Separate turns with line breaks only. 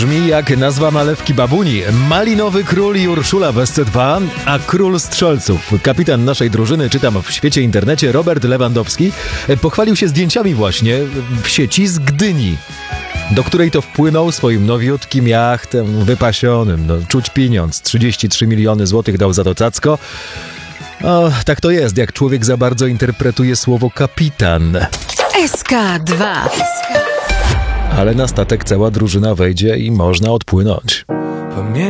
Brzmi jak nazwa nalewki babuni. Malinowy król i Urszula w SC2, a król strzelców, kapitan naszej drużyny, czytam w świecie internecie, Robert Lewandowski, pochwalił się zdjęciami właśnie w sieci z Gdyni, do której to wpłynął swoim nowiutkim jachtem wypasionym. Czuć pieniądz, 33 miliony złotych dał za to cacko. O, tak to jest, jak człowiek za bardzo interpretuje słowo kapitan.
SK2.
Ale na statek cała drużyna wejdzie i można odpłynąć.